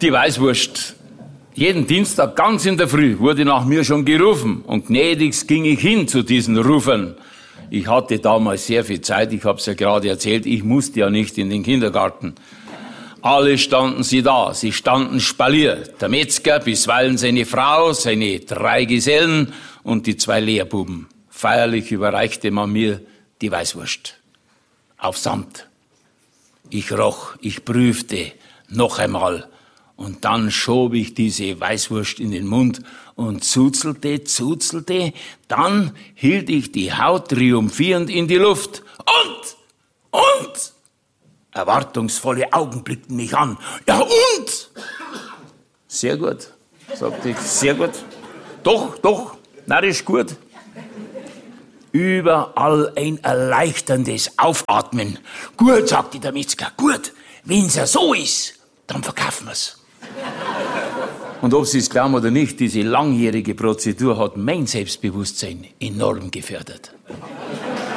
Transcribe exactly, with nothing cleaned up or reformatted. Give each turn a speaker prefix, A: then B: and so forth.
A: Die Weißwurst. Jeden Dienstag ganz in der Früh wurde nach mir schon gerufen und gnädigst ging ich hin zu diesen Rufern. Ich hatte damals sehr viel Zeit, ich habe es ja gerade erzählt, ich musste ja nicht in den Kindergarten. Alle standen sie da, sie standen Spalier. Der Metzger, bisweilen seine Frau, seine drei Gesellen und die zwei Lehrbuben. Feierlich überreichte man mir die Weißwurst. Auf Samt. Ich roch, ich prüfte, noch einmal. Und dann schob ich diese Weißwurst in den Mund und zuzelte, zuzelte. Dann hielt ich die Haut triumphierend in die Luft. Und, und, erwartungsvolle Augen blickten mich an. Ja, und? Sehr gut, sagte ich, sehr gut. Doch, doch, narrisch gut. Überall ein erleichterndes Aufatmen. Gut, sagte der Metzger, gut, wenn's ja so ist, dann verkaufen wir's. Und ob Sie es glauben oder nicht, diese langjährige Prozedur hat mein Selbstbewusstsein enorm gefördert.